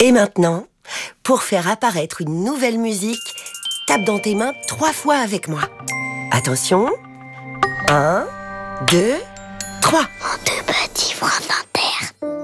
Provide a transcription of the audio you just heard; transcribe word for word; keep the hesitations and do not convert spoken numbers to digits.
Et maintenant, pour faire apparaître une nouvelle musique, tape dans tes mains trois fois avec moi. Attention. Un, deux, trois. Mon deux petits frères dentaires.